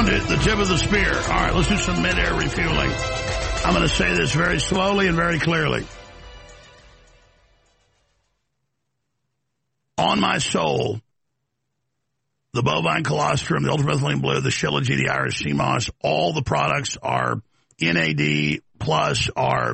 found it, the tip of the spear. All right, let's do some mid-air refueling. I'm going to say this very slowly and very clearly. On my soul, the bovine colostrum, the ultramethylene blue, the Shilajit, the Irish sea moss, all the products are NAD plus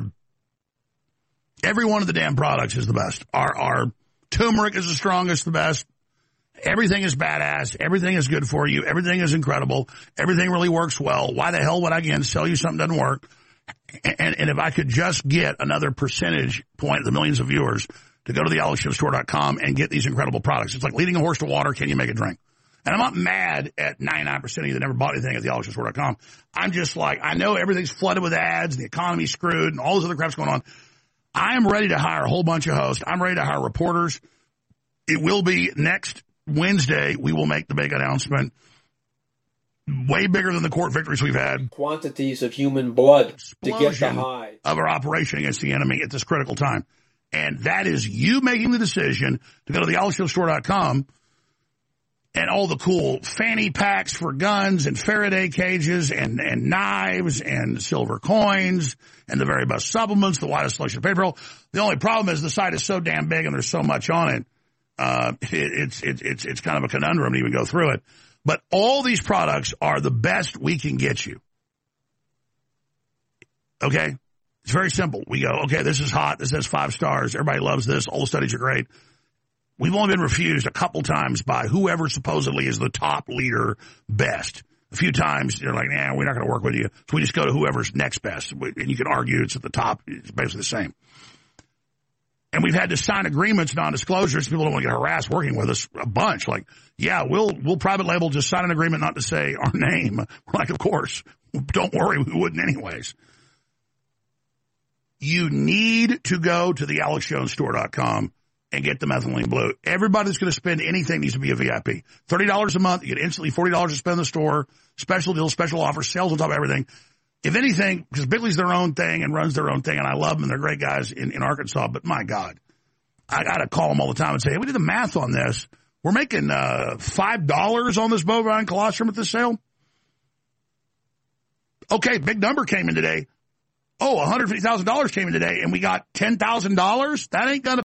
every one of the damn products is the best. Our turmeric is the strongest, the best. Everything is badass. Everything is good for you. Everything is incredible. Everything really works well. Why the hell would I, again, sell you something that doesn't work? And if I could just get another percentage point of the millions of viewers to go to the AlexJonesStore.com and get these incredible products. It's like leading a horse to water. Can you make a drink? And I'm not mad at 99% of you that never bought anything at the AlexJonesStore.com. I'm just like, I know everything's flooded with ads, the economy's screwed, and all this other crap's going on. I am ready to hire a whole bunch of hosts. I'm ready to hire reporters. It will be next Wednesday. We will make the big announcement. Way bigger than the court victories we've had. Quantities of human blood to get the high of our operation against the enemy at this critical time. And that is you making the decision to go to the AlexJonesStore.com and all the cool fanny packs for guns and Faraday cages and knives and silver coins and the very best supplements, the widest selection of paper roll. The only problem is the site is so damn big and there's so much on it. It's kind of a conundrum to even go through it. But all these products are the best we can get you. Okay? It's very simple. We go, okay, this is hot. This has 5 stars. Everybody loves this. All the studies are great. We've only been refused a couple times by whoever supposedly is the top leader best. A few times they're like, nah, we're not going to work with you. So we just go to whoever's next best. And you can argue it's at the top. It's basically the same. And we've had to sign agreements, non-disclosures. People don't want to get harassed working with us a bunch. Like, yeah, we'll private label, just sign an agreement not to say our name. We're like, of course. Don't worry, we wouldn't anyways. You need to go to the AlexJonesStore.com and get the methylene blue. Everybody that's going to spend anything needs to be a VIP. $30 a month, you get instantly $40 to spend in the store. Special deals, special offers, sales on top of everything. If anything, because Bigley's their own thing and runs their own thing, and I love them, and they're great guys in Arkansas, but my God, I got to call them all the time and say, hey, we did the math on this. We're making $5 on this bovine colostrum at this sale. Okay, big number came in today. Oh, $150,000 came in today, and we got $10,000? That ain't going to